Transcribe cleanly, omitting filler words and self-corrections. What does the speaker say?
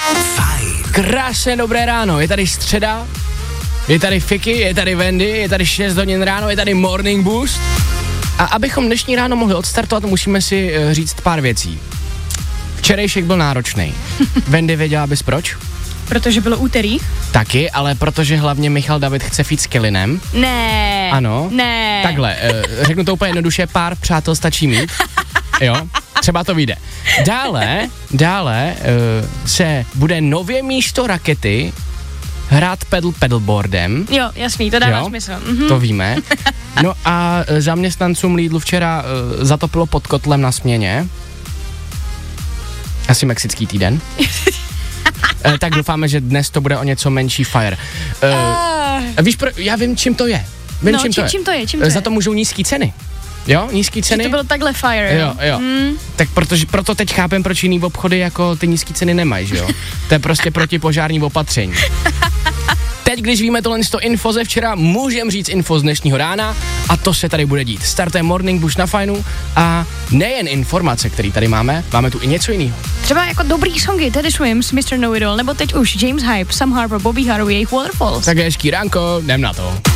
Fajn. Krásné dobré ráno, je tady středa, je tady Fiky, je tady Wendy, je tady 6 hodin ráno, je tady Morning Boost. A abychom dnešní ráno mohli odstartovat, musíme si říct pár věcí. Včerejšek byl náročný. Wendy, věděla bys proč? Protože bylo úterý? Taky, ale protože hlavně Michal David chce fít s Kellinem. Ne. Ano. Ne. Takhle, řeknu to úplně jednoduše, pár přátel stačí mít. Jo, třeba to vyjde. Dále se bude nově místo rakety hrát paddleboardem. Jo, jasný, to dává smysl. To víme. No a zaměstnancům Lidlu včera zatopilo pod kotlem na směně. Asi mexický týden. Tak doufáme, že dnes to bude o něco menší fire. Víš, já vím, čím to je. Čím to je? Za to můžou nízký ceny. Jo, nízký ceny. Že to bylo takhle fire, jo. Tak proto teď chápem, proč jiný obchody jako ty nízký ceny nemají, že jo. To je prostě protipožární opatření. Teď, když víme tohle info ze včera, můžeme říct info z dnešního rána a to se tady bude dít. Startuje Morning Boost na Fajnu a nejen informace, které tady máme tu i něco jiného. Třeba jako dobrý songy, Teddy Swims, Mr. Know It All, nebo teď už James Hype, Sam Harper, Bobby Harvey, jejich Waterfalls. Tak hezký ránko, jdem na to.